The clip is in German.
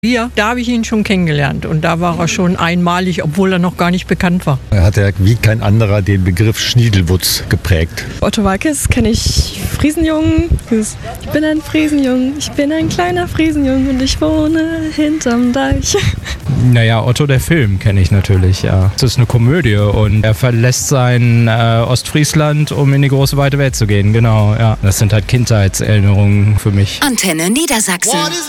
Hier, da habe ich ihn schon kennengelernt und da war er schon einmalig, obwohl er noch gar nicht bekannt war. Er hat ja wie kein anderer den Begriff Schniedelwutz geprägt. Otto Walkes kenne ich, Friesenjungen. Ich bin ein Friesenjung, ich bin ein kleiner Friesenjung und ich wohne hinterm Deich. Naja, Otto der Film kenne ich natürlich, ja. Es ist eine Komödie und er verlässt sein Ostfriesland, um in die große weite Welt zu gehen, genau, ja. Das sind halt Kindheitserinnerungen für mich. Antenne Niedersachsen.